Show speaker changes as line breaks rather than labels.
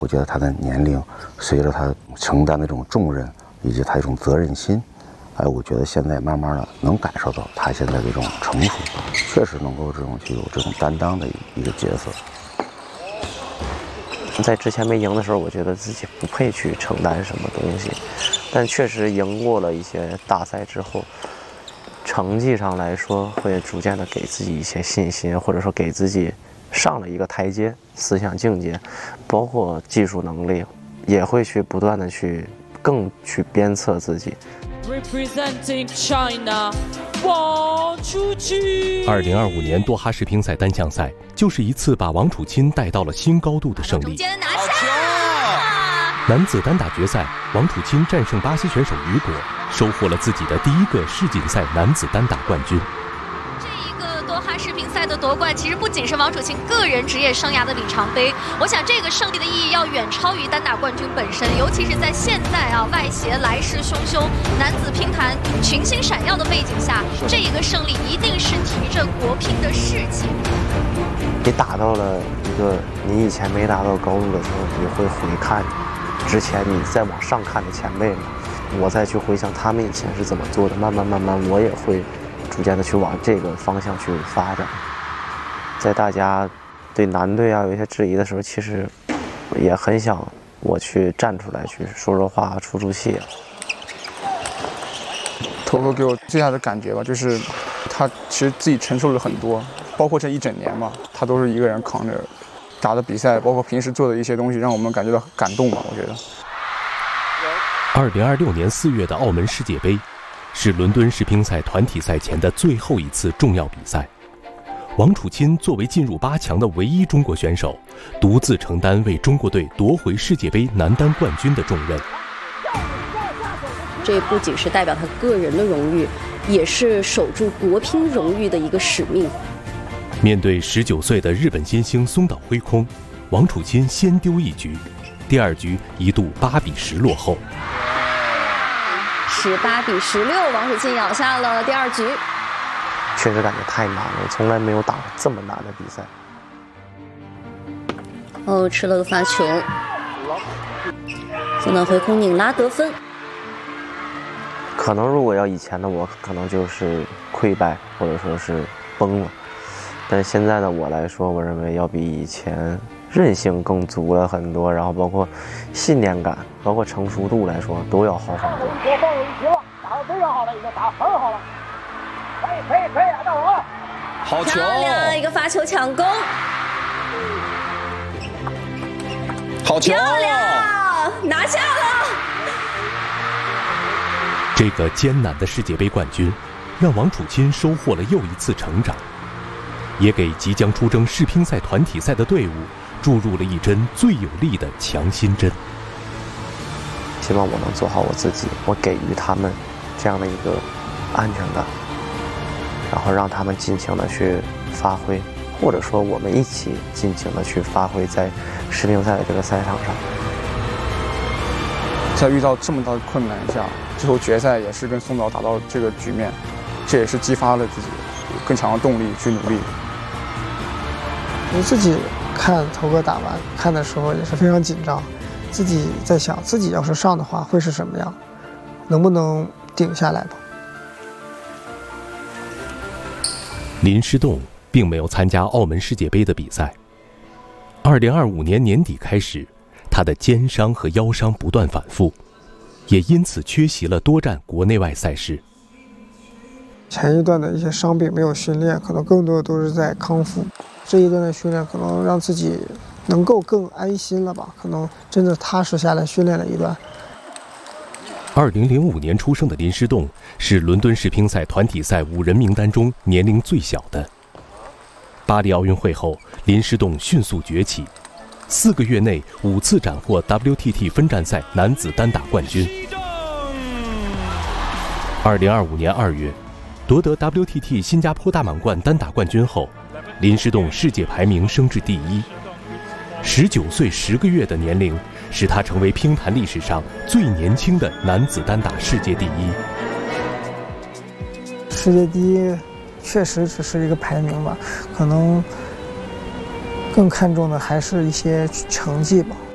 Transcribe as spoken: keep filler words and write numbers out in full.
我觉得他的年龄，随着他承担的这种重任以及他这种责任心，哎，我觉得现在慢慢的能感受到他现在的这种成熟，确实能够这种具有这种担当的一个角色。
在之前没赢的时候，我觉得自己不配去承担什么东西，但确实赢过了一些大赛之后，成绩上来说会逐渐的给自己一些信心，或者说给自己上了一个台阶，思想境界，包括技术能力，也会去不断的去更去鞭策自己。
Representing China， 王楚钦。
二零二五年多哈世乒赛单项赛就是一次把王楚钦带到了新高度的胜利。男子单打决赛，王楚钦战胜巴西选手雨果，收获了自己的第一个世锦赛男子单打冠军。
多哈世乒赛的夺冠，其实不仅是王楚钦个人职业生涯的里程碑。我想这个胜利的意义要远超于单打冠军本身，尤其是在现在啊外协来势汹汹、男子乒坛群星闪耀的背景下，这一个胜利一定是提着国乒的士气。
你达到了一个你以前没达到高度的时候，你会回看之前你再往上看的前辈们，我再去回想他们以前是怎么做的，慢慢慢慢我也会逐渐的去往这个方向去发展。在大家对男队啊有一些质疑的时候，其实也很想我去站出来去说说话、出出气。
头哥给我最大的感觉吧，就是他其实自己承受了很多，包括这一整年嘛，他都是一个人扛着打的比赛，包括平时做的一些东西，让我们感觉到感动吧。我觉得。
二零二六年四月的澳门世界杯，是伦敦世乒赛团体赛前的最后一次重要比赛。王楚钦作为进入八强的唯一中国选手，独自承担为中国队夺回世界杯男单冠军的重任。
这不仅是代表他个人的荣誉，也是守住国乒荣誉的一个使命。
面对十九岁的日本新星松岛辉空，王楚钦先丢一局，第二局一度八比十落后。
十八比十六，王楚钦咬下了第二局。
确实感觉太难了，我从来没有打过这么难的比赛。
哦，吃了个发球，松岛辉空拧拉得分。
可能如果要以前的我，可能就是溃败或者说是崩了。但现在的我来说，我认为要比以前韧性更足了很多，然后包括信念感，包括成熟度来说都要好很多。
多放了一球，打得非常好了，已经打得很好了，可以可以可以啊，大王！
好球！漂亮，一个发球抢攻，
好球！
漂亮，拿下了。
这个艰难的世界杯冠军，让王楚钦收获了又一次成长，也给即将出征世乒赛团体赛的队伍注入了一针最有力的强心针。
希望我能做好我自己，我给予他们这样的一个安全感，然后让他们尽情的去发挥，或者说我们一起尽情的去发挥在世乒赛的这个赛场上。
在遇到这么大的困难下，最后决赛也是跟松岛打到这个局面，这也是激发了自己更强的动力去努力。
我自己看头哥打完看的时候也是非常紧张，自己在想自己要是上的话会是什么样，能不能顶下来吧。
林诗栋并没有参加澳门世界杯的比赛。二零二五年年底开始，他的肩伤和腰伤不断反复，也因此缺席了多站国内外赛事。
前一段的一些伤病没有训练，可能更多的都是在康复。这一段的训练可能让自己能够更安心了吧，可能真的踏实下来训练了一段。
二零零五年出生的林诗栋是伦敦世乒赛团体赛五人名单中年龄最小的。巴黎奥运会后，林诗栋迅速崛起，四个月内五次斩获 W T T 分站赛男子单打冠军。二零二五年二月，夺得 W T T 新加坡大满贯单打冠军后，林诗栋世界排名升至第一。十九岁十个月的年龄，使他成为乒坛历史上最年轻的男子单打世界第一。
世界第一确实只是一个排名吧，可能更看重的还是一些成绩吧。